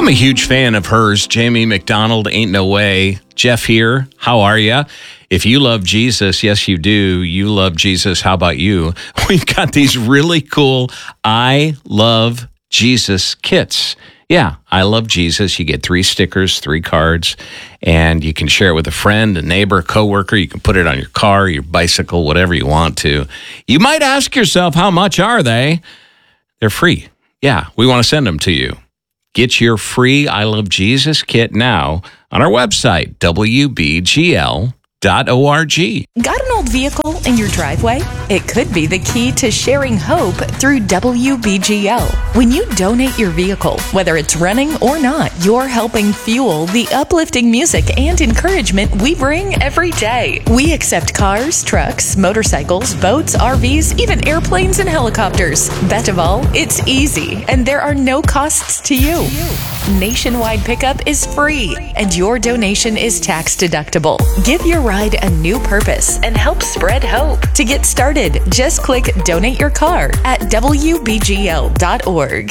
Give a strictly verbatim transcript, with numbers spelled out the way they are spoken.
I'm a huge fan of hers. Jamie McDonald, Ain't No Way. Jeff here. How are you? If you love Jesus, yes, you do. You love Jesus. How about you? We've got these really cool I Love Jesus kits. Yeah, I Love Jesus. You get three stickers, three cards, and you can share it with a friend, a neighbor, a coworker. You can put it on your car, your bicycle, whatever you want to. You might ask yourself, how much are they? They're free. Yeah, we want to send them to you. Get your free I Love Jesus kit now on our website, W B G L dot org. Got an old vehicle in your driveway? It could be the key to sharing hope through W B G L. When you donate your vehicle, whether it's running or not, you're helping fuel the uplifting music and encouragement we bring every day. We accept cars, trucks, motorcycles, boats, R Vs, even airplanes and helicopters. Best of all, it's easy, and there are no costs to you. Nationwide pickup is free, and your donation is tax deductible. Give your ride a new purpose and help spread hope. To get started, just click Donate Your Car at W B G L dot org.